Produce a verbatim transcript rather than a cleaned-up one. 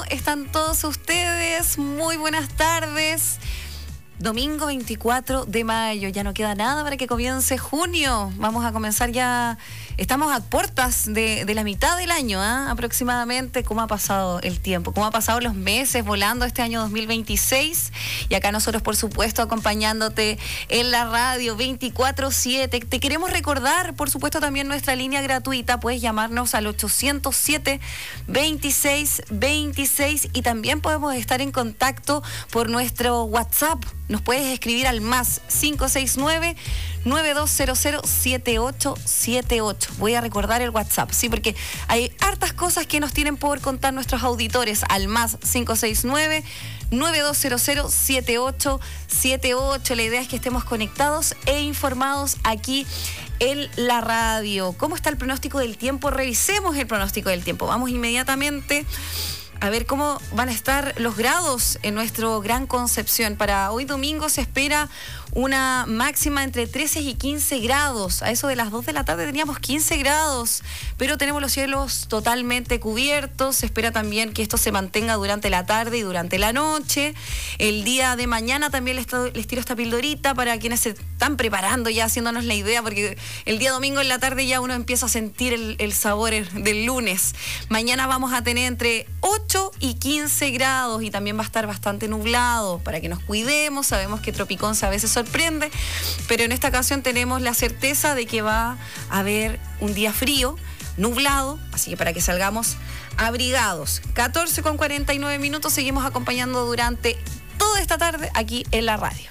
Están todos ustedes, muy buenas tardes. Domingo veinticuatro de mayo, ya no queda nada para que comience junio. Vamos a comenzar ya, estamos a puertas de, de la mitad del año, ¿eh? Aproximadamente. ¿Cómo ha pasado el tiempo? ¿Cómo ha pasado los meses volando este año dos mil veintiséis? Y acá nosotros, por supuesto, acompañándote en la radio veinticuatro siete. Te queremos recordar, por supuesto, también nuestra línea gratuita. Puedes llamarnos al ochocientos siete, veintiséis veintiséis y también podemos estar en contacto por nuestro WhatsApp. Nos puedes escribir al más cinco seis nueve, nueve dos cero cero, siete ocho siete ocho. Voy a recordar el WhatsApp, sí, porque hay hartas cosas que nos tienen por contar nuestros auditores al más cinco seis nueve, nueve dos cero cero, siete ocho siete ocho. La idea es que estemos conectados e informados aquí en la radio. ¿Cómo está el pronóstico del tiempo? Revisemos el pronóstico del tiempo. Vamos inmediatamente a ver cómo van a estar los grados en nuestro Gran Concepción. Para hoy domingo se espera una máxima entre trece y quince grados. A eso de las dos de la tarde teníamos quince grados, pero tenemos los cielos totalmente cubiertos. Se espera también que esto se mantenga durante la tarde y durante la noche. El día de mañana también les, les tiro esta pildorita para quienes se están preparando, ya haciéndonos la idea, porque el día domingo en la tarde ya uno empieza a sentir el, el sabor del lunes. Mañana vamos a tener entre ocho y quince grados y también va a estar bastante nublado para que nos cuidemos. Sabemos que Tropiconce a veces sorprende, pero en esta ocasión tenemos la certeza de que va a haber un día frío, nublado, así que para que salgamos abrigados. catorce con cuarenta y nueve minutos, seguimos acompañando durante toda esta tarde aquí en la radio.